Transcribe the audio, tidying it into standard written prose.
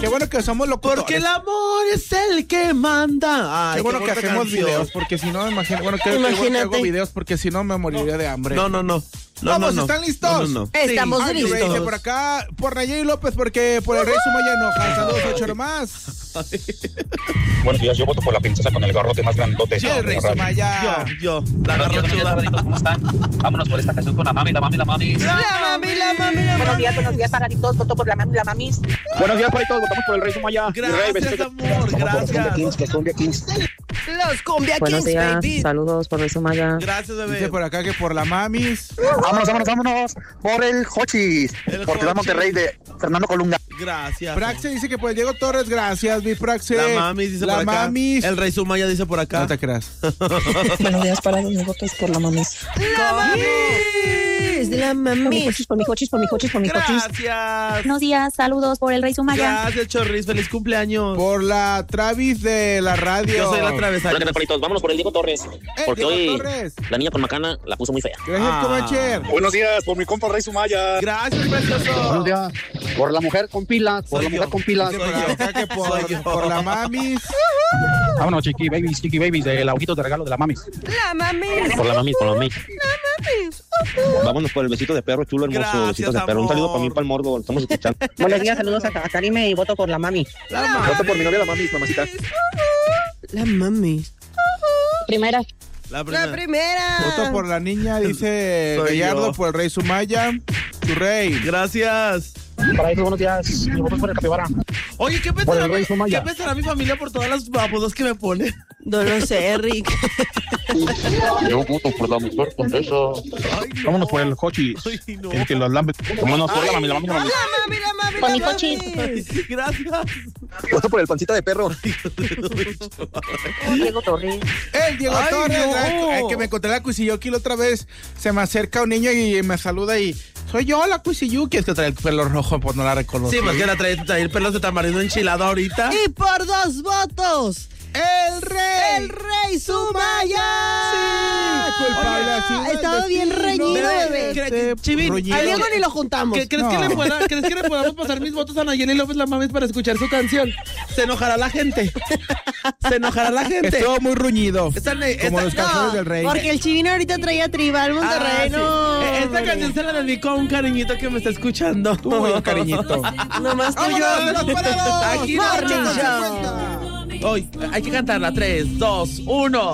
Qué bueno que somos locutores. Porque el amor es el que manda. Ay, qué bueno que hacemos videos, porque si no, imagínate que hago videos, porque si no me moriría de hambre. No. Vamos, ¿están listos? No. Estamos Sí. listos. Dice por acá, por Nayeli López, porque por el Rey Sumaya enoja. Saludos, 8 más. Buenos días, yo voto por la princesa con el garrote más grandote. Sí, el Rey Sumaya. Yo. La garrochuda. ¿Cómo están? Vámonos por esta canción con la mami. La mami. Buenos días, paraditos. Voto por la mamis. Buenos días, paraditos. Votamos por el Rey Sumaya. Gracias, amor. Gracias. Los Cumbia Buenos Kings, días, baby. saludos por Rey Sumaya. Gracias, Dice bebé. por acá que por la mamis. Vámonos. Por el Hochis. Por Ciudad Monterrey de Fernando Colunga. Gracias. Praxe dice que por el Diego Torres, gracias, mi Praxe. La mamis dice por acá. La mamis. El Rey Sumaya dice por acá. No te creas. Buenos días, para los votos por la mamis. La mamis. Por mi cochis. Gracias. Buenos días, saludos por el Rey Sumaya. Gracias, Chorris. Feliz cumpleaños. Por la Travis de la radio. Yo soy la travesa. Vámonos por el Diego Torres. Porque Diego hoy Torres. la niña con macana la puso muy fea. Gracias, Comancher. Buenos días, por mi compa Rey Sumaya. Gracias, precioso. Buenos días, por la mujer con pilas. Soy yo. Dice por acá que por la mamis. Vámonos, chiqui babies, del aguito de regalo de la mamis. La mamis. Por la mami. Mamis. Vámonos por el besito de perro chulo, hermoso. Gracias, Besitos de perro. Un saludo amor. para mí, para el morbo. Estamos escuchando. Buenos días, saludos a Karime y voto por la mami. Voto por mi novia la mamis, mamacita. La mamis. Primera. La La primera. Voto por la niña, dice Soy Gallardo, yo. por el Rey Sumaya. Tu rey. Gracias. Para eso, buenos días. Mi voto es por el capibara. Oye, ¿qué Por el Rey pensará, Sumaya. ¿qué pensará mi familia por todas las apodos que me pone? No lo sé, Rick. Yo voto por la mujer con eso. Vámonos por el Hochis. Ay, no. El que los lambe. Vámonos por la mami. La mami. Con mi la cochis. mamis. Gracias. Voto por el pancita de perro. Diego Torres. El Diego Ay, Torres. no. Que me encontré la Cuisilloqui la otra vez. Se me acerca un niño y me saluda y soy yo, la Cuisilloqui. Es que trae el pelo rojo, pues no la reconozco. Sí, más que la trae el pelo de tamarindo enchilado ahorita. Y por 2 votos, ¡El Rey! el Rey Sumaya. Sí, culpable ha sido el Estaba bien destino. reñido, Bebé, bebé. Chivín, Reñido. A Diego ni lo juntamos. ¿Crees, No. ¿Crees que le podamos pasar mis votos a Nayeli López la mames para escuchar su canción? Se enojará la gente. Estuvo muy ruñido. Como los No, canciones del Rey. porque el Chivino ahorita traía Tribal Monterrey, sí. no. Esta canción se la dedico a un cariñito que me está escuchando. Uy, cariñito. Nomás tú y yo. ¡Vámonos, los parados! Aquí Morning no, Show. Hoy hay que cantarla. 3, 2, 1.